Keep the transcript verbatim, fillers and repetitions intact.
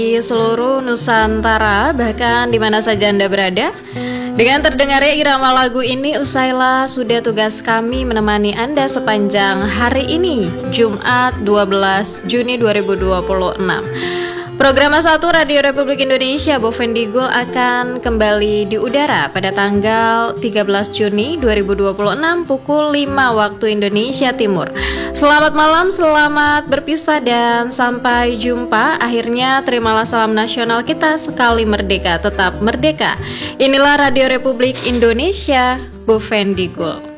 di seluruh Nusantara, bahkan di mana saja Anda berada. Dengan terdengarnya irama lagu ini, usailah sudah tugas kami menemani Anda sepanjang hari ini, Jumat dua belas Juni dua ribu dua puluh enam. Program satu Radio Republik Indonesia Bovendigul akan kembali di udara pada tanggal tiga belas Juni dua ribu dua puluh enam pukul lima waktu Indonesia Timur. Selamat malam, selamat berpisah dan sampai jumpa. Akhirnya terimalah salam nasional kita, sekali merdeka tetap merdeka. Inilah Radio Republik Indonesia Bovendigul.